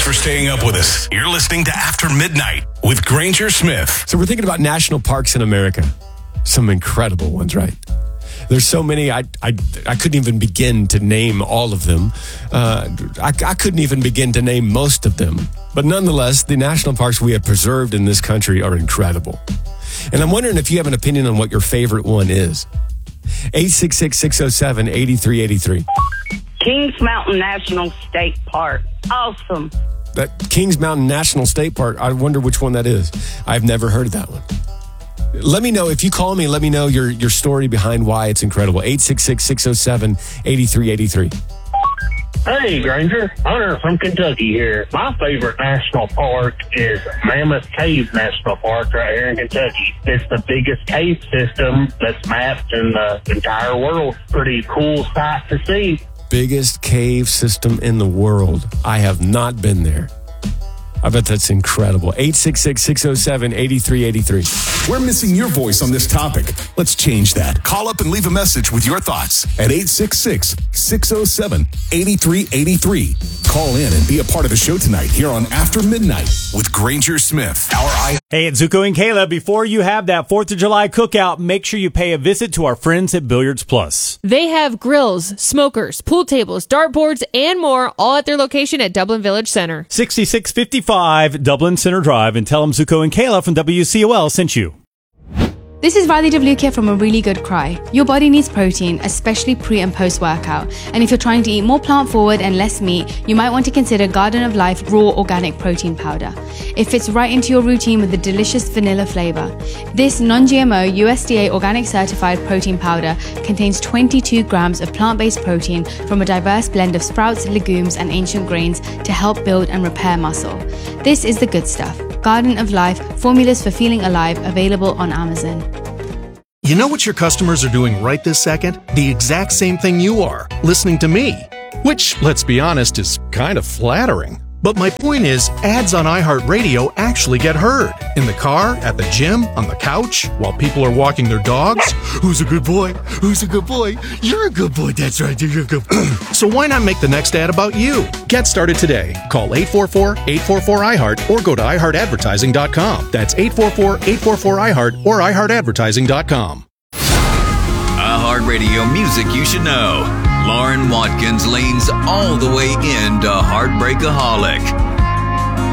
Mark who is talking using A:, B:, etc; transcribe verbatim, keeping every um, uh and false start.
A: for staying up with us. You're listening to After Midnight with Granger Smith.
B: So we're thinking about national parks in America. Some incredible ones, right? There's so many, I I, I couldn't even begin to name all of them. Uh, I, I couldn't even begin to name most of them. But nonetheless, the national parks we have preserved in this country are incredible. And I'm wondering if you have an opinion on what your favorite one is. eight six six, six oh seven, eight three eight three.
C: Kings Mountain National State Park. Awesome.
B: That Kings Mountain National State Park, I wonder which one that is. I've never heard of that one. Let me know, if you call me, let me know your, your story behind why it's incredible. eight six six, six oh seven, eight three eight three.
D: Hey, Granger. Hunter from Kentucky here. My favorite national park is Mammoth Cave National Park right here in Kentucky. It's the biggest cave system that's mapped in the entire world. Pretty cool sight to see.
B: Biggest cave system in the world. I have not been there. I bet that's incredible. eight six six, six oh seven, eight three eight three.
A: We're missing your voice on this topic. Let's change that. Call up and leave a message with your thoughts at eight six six, six oh seven, eight three eight three. Call in and be a part of the show tonight here on After Midnight with Granger Smith. Our I-
E: Hey, it's Zuko and Kayla. Before you have that fourth of July cookout, make sure you pay a visit to our friends at Billiards Plus.
F: They have grills, smokers, pool tables, dartboards, and more, all at their location at Dublin Village Center.
E: sixty-six fifty-five Dublin Center Drive, and tell them Zuko and Kayla from W C O L sent you.
G: This is Riley Devlukia from A Really Good Cry. Your body needs protein, especially pre and post workout. And if you're trying to eat more plant forward and less meat, you might want to consider Garden of Life Raw Organic Protein Powder. It fits right into your routine with a delicious vanilla flavor. This non-G M O U S D A organic certified protein powder contains twenty-two grams of plant-based protein from a diverse blend of sprouts, legumes, and ancient grains to help build and repair muscle. This is the good stuff. Garden of Life, formulas for feeling alive, available on Amazon.
H: You know what your customers are doing right this second? The exact same thing you are, listening to me. Which, let's be honest, is kind of flattering. But my point is, ads on iHeartRadio actually get heard. In the car, at the gym, on the couch, while people are walking their dogs. Who's a good boy? Who's a good boy? You're a good boy. That's right. You're a good boy. So why not make the next ad about you? Get started today. Call eight four four, eight four four, I heart or go to i heart advertising dot com. That's eight four four, eight four four, I heart or i heart advertising dot com.
I: iHeartRadio music you should know. Lauren Watkins leans all the way into Heartbreakaholic.